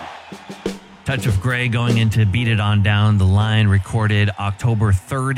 Touch of Grey going into Beat It On Down the Line, recorded October 3rd,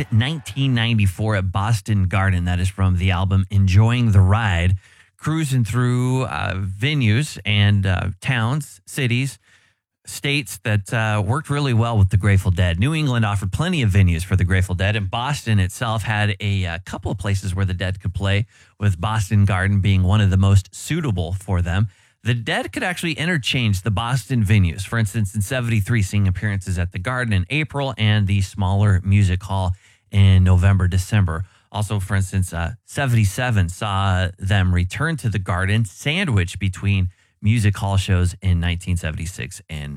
1994 at Boston Garden. That is from the album Enjoying the Ride. Cruising through venues and towns, cities, states that worked really well with the Grateful Dead. New England offered plenty of venues for the Grateful Dead, and Boston itself had a couple of places where the Dead could play, with Boston Garden being one of the most suitable for them. The Dead could actually interchange the Boston venues. For instance, in 73, seeing appearances at the Garden in April and the smaller music hall in November, December. Also, for instance, 77 saw them return to the Garden, sandwiched between music hall shows in 1976 and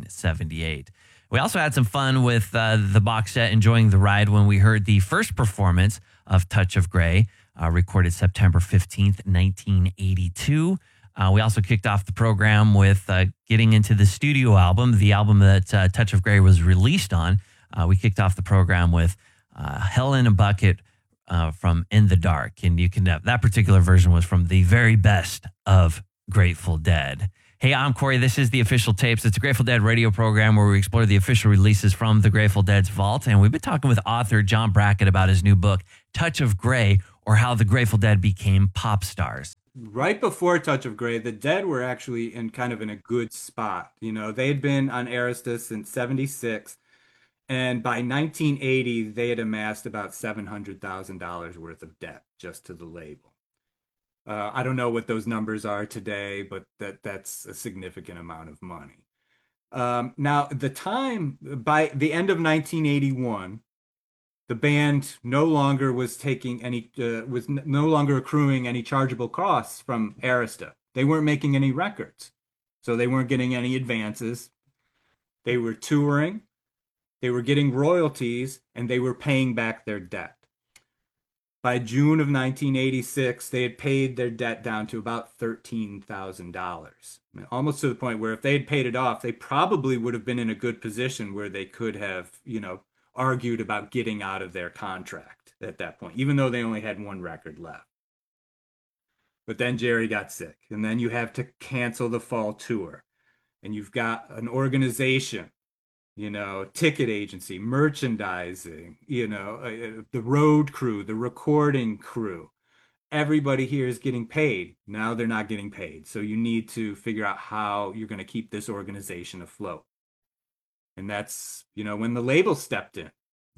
1978. We also had some fun with the box set Enjoying the Ride when we heard the first performance of Touch of Grey, recorded September 15th, 1982. We also kicked off the program with getting into the studio album, the album that Touch of Grey was released on. We kicked off the program with Hell in a Bucket from In the Dark. And you can have that particular version was from the very best of Grateful Dead. Hey, I'm Corey. This is The Official Tapes. It's a Grateful Dead radio program where we explore the official releases from the Grateful Dead's vault. And we've been talking with author John Brackett about his new book, Touch of Grey, or How the Grateful Dead Became Pop Stars. Right before Touch of Grey, the Dead were actually in a good spot. You know, they had been on Arista since 76, and by 1980, they had amassed about $700,000 worth of debt just to the label. I don't know what those numbers are today, but that's a significant amount of money. Now, by the end of 1981, the band no longer was taking any, was no longer accruing any chargeable costs from Arista. They weren't making any records, so they weren't getting any advances. They were touring, they were getting royalties, and they were paying back their debt. By June of 1986, they had paid their debt down to about $13,000. Almost to the point where if they had paid it off, they probably would have been in a good position where they could have, argued about getting out of their contract at that point, even though they only had one record left. But then Jerry got sick, and then you have to cancel the fall tour, and you've got an organization, ticket agency, merchandising, the road crew, the recording crew. Everybody here is getting paid. Now they're not getting paid. So you need to figure out how you're going to keep this organization afloat. And that's, when the label stepped in,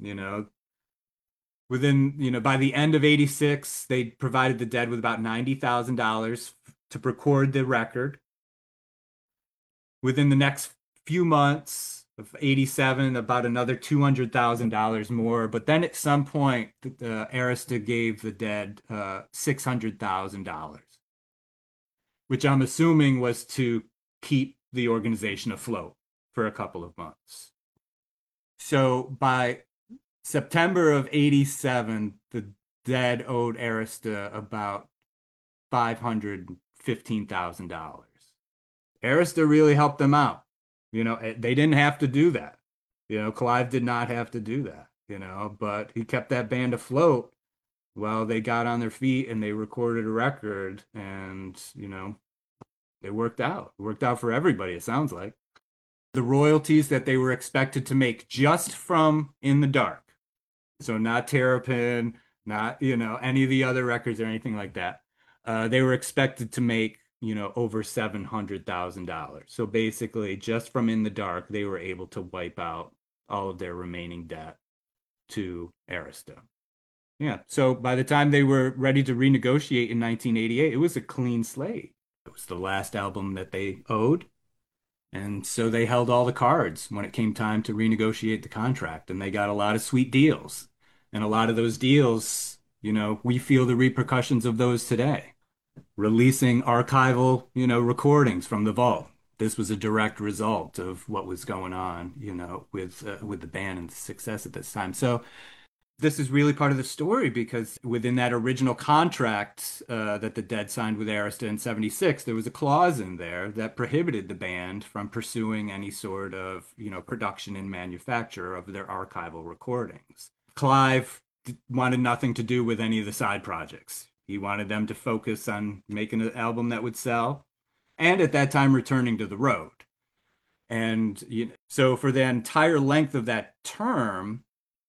within, by the end of 86, they provided the Dead with about $90,000 to record the record. Within the next few months of 87, about another $200,000 more. But then at some point, Arista gave the Dead $600,000, which I'm assuming was to keep the organization afloat for a couple of months. So by September of 87, the Dead owed Arista about $515,000. Arista really helped them out. They didn't have to do that. Clive did not have to do that, but he kept that band afloat while they got on their feet and they recorded a record, and, it worked out. It worked out for everybody, it sounds like. The royalties that they were expected to make just from In the Dark, so not Terrapin, not, any of the other records or anything like that, they were expected to make, over $700,000. So basically, just from In the Dark, they were able to wipe out all of their remaining debt to Arista. Yeah, so by the time they were ready to renegotiate in 1988, it was a clean slate. It was the last album that they owed. And so they held all the cards when it came time to renegotiate the contract, and they got a lot of sweet deals. And a lot of those deals, we feel the repercussions of those today. Releasing archival, recordings from the vault. This was a direct result of what was going on, with the band and the success at this time. So this is really part of the story, because within that original contract that the Dead signed with Arista in 76, there was a clause in there that prohibited the band from pursuing any sort of, production and manufacture of their archival recordings. Clive wanted nothing to do with any of the side projects. He wanted them to focus on making an album that would sell, and at that time returning to the road. And so for the entire length of that term,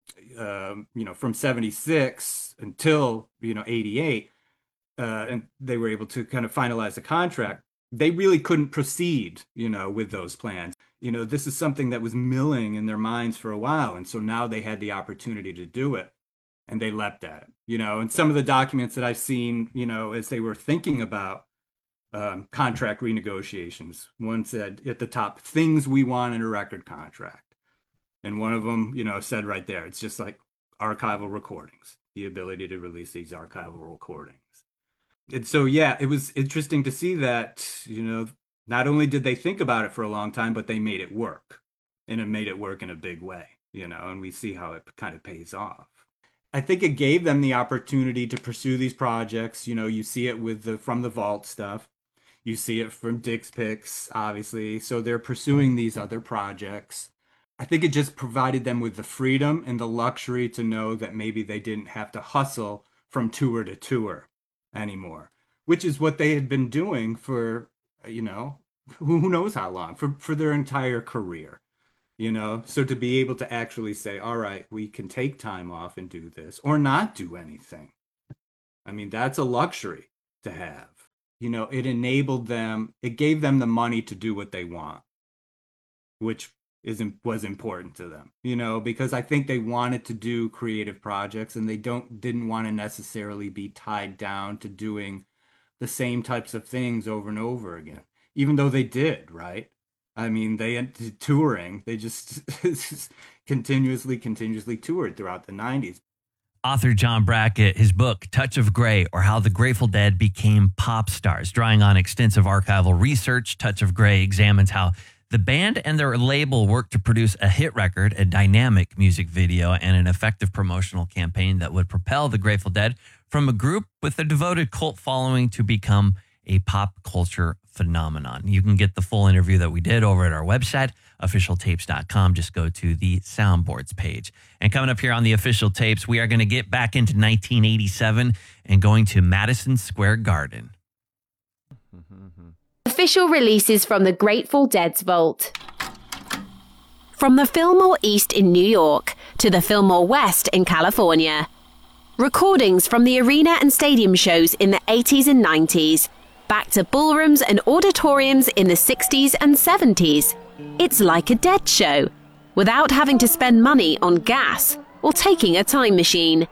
from 76 until 88, and they were able to kind of finalize the contract, they really couldn't proceed with those plans. This is something that was milling in their minds for a while, and so now they had the opportunity to do it, and they leapt at it. And some of the documents that I've seen, as they were thinking about contract renegotiations, one said at the top, things we want in a record contract. And one of them, said right there, it's just like archival recordings, the ability to release these archival recordings. And so, yeah, it was interesting to see that, not only did they think about it for a long time, but they made it work, and it made it work in a big way, and we see how it kind of pays off. I think it gave them the opportunity to pursue these projects. You see it with the From the Vault stuff. You see it from Dick's Picks, obviously. So they're pursuing these other projects. I think it just provided them with the freedom and the luxury to know that maybe they didn't have to hustle from tour to tour anymore, which is what they had been doing for, who knows how long, for their entire career, So to be able to actually say, all right, we can take time off and do this or not do anything. I mean, that's a luxury to have. It enabled them, it gave them the money to do what they want, which was important to them, because I think they wanted to do creative projects, and they didn't want to necessarily be tied down to doing the same types of things over and over again, even though they did, right? I mean, they ended touring, they just continuously toured throughout the 90s. Author John Brackett, his book, Touch of Grey, or How the Grateful Dead Became Pop Stars. Drawing on extensive archival research, Touch of Grey examines how the band and their label worked to produce a hit record, a dynamic music video, and an effective promotional campaign that would propel the Grateful Dead from a group with a devoted cult following to become a pop culture phenomenon. You can get the full interview that we did over at our website, officialtapes.com. Just go to the soundboards page. And coming up here on the Official Tapes, we are going to get back into 1987 and going to Madison Square Garden. Official releases from the Grateful Dead's vault. From the Fillmore East in New York to the Fillmore West in California. Recordings from the arena and stadium shows in the 80s and 90s. Back to ballrooms and auditoriums in the 60s and 70s. It's like a Dead show, without having to spend money on gas or taking a time machine.